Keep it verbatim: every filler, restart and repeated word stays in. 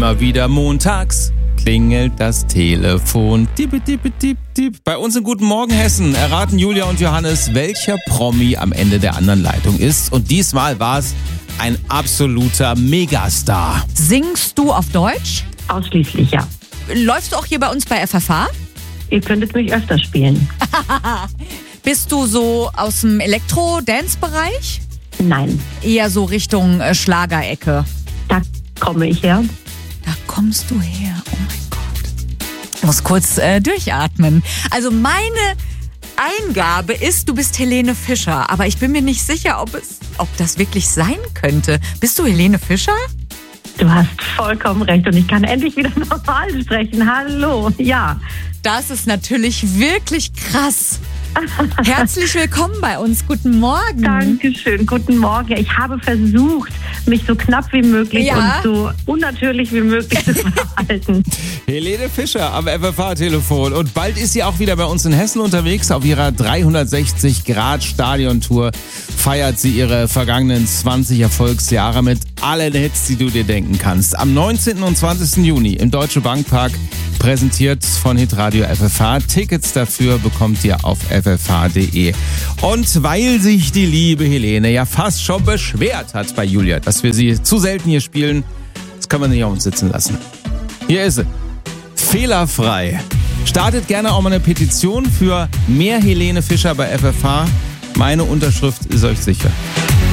Immer wieder montags klingelt das Telefon. Tippe, tippe, tippe, tippe. Bei uns in Guten Morgen Hessen erraten Julia und Johannes, welcher Promi am Ende der anderen Leitung ist. Und diesmal war es ein absoluter Megastar. Singst du auf Deutsch? Ausschließlich, ja. Läufst du auch hier bei uns bei F F H? Ihr könntet mich öfter spielen. Bist du so aus dem Elektro-Dance-Bereich? Nein, Eher so Richtung äh, Schlagerecke. da komme ich her. Da kommst du her. Oh mein Gott. Ich muss kurz äh, durchatmen. Also meine Eingabe ist, du bist Helene Fischer. Aber ich bin mir nicht sicher, ob, es, ob das wirklich sein könnte. Bist du Helene Fischer? Du hast vollkommen recht und ich kann endlich wieder normal sprechen. Hallo, ja. Das ist natürlich wirklich krass. Herzlich willkommen bei uns. Guten Morgen. Dankeschön, guten Morgen. Ja, ich habe versucht, mich so knapp wie möglich Ja. und so unnatürlich wie möglich zu verhalten. Helene Fischer am F F H-Telefon. Und bald ist sie auch wieder bei uns in Hessen unterwegs. Auf ihrer dreihundertsechzig Grad Stadiontour feiert sie ihre vergangenen zwanzig Erfolgsjahre mit allen Hits, die du dir denken kannst. Am neunzehnten und zwanzigsten Juni im Deutsche Bankpark, präsentiert von Hitradio F F H. Tickets dafür bekommt ihr auf f f h punkt d e. Und weil sich die liebe Helene ja fast schon beschwert hat bei Julia, dass wir sie zu selten hier spielen, das können wir nicht auf uns sitzen lassen. Hier ist sie. Fehlerfrei. Startet gerne auch mal eine Petition für mehr Helene Fischer bei F F H. Meine Unterschrift ist euch sicher.